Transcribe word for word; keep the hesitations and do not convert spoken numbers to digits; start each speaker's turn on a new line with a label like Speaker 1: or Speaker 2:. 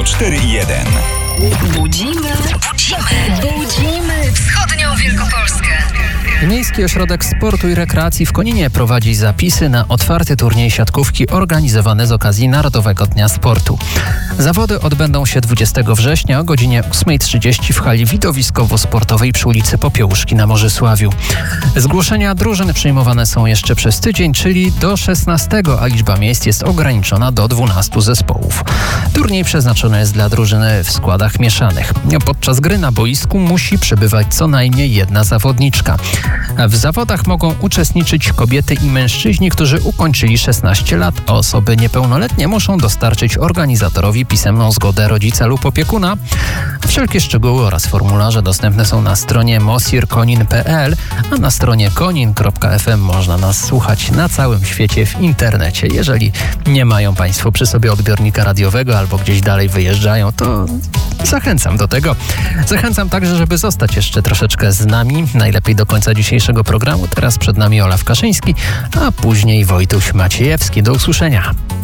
Speaker 1: cztery i jeden.
Speaker 2: Budzimy, budzimy, budzimy wschodnią Wielkopolskę.
Speaker 3: Miejski Ośrodek Sportu i Rekreacji w Koninie prowadzi zapisy na otwarty turniej siatkówki organizowany z okazji Narodowego Dnia Sportu. Zawody odbędą się dwudziestego września o godzinie ósma trzydzieści w hali widowiskowo-sportowej przy ulicy Popiełuszki na Morzysławiu. Zgłoszenia drużyn przyjmowane są jeszcze przez tydzień, czyli do szesnastego, a liczba miejsc jest ograniczona do dwunastu zespołów. Turniej przeznaczony jest dla drużyny w składach mieszanych. Podczas gry na boisku musi przebywać co najmniej jedna zawodniczka. W zawodach mogą uczestniczyć kobiety i mężczyźni, którzy ukończyli szesnaście lat, a osoby niepełnoletnie muszą dostarczyć organizatorowi pisemną zgodę rodzica lub opiekuna. Wszelkie szczegóły oraz formularze dostępne są na stronie mosirkonin kropka p l, a na stronie konin kropka f m można nas słuchać na całym świecie w internecie. Jeżeli nie mają Państwo przy sobie odbiornika radiowego albo gdzieś dalej wyjeżdżają, to zachęcam do tego. Zachęcam także, żeby zostać jeszcze troszeczkę z nami, najlepiej do końca dzisiejszego programu. Teraz przed nami Olaf Kaszyński, a później Wojtuś Maciejewski. Do usłyszenia.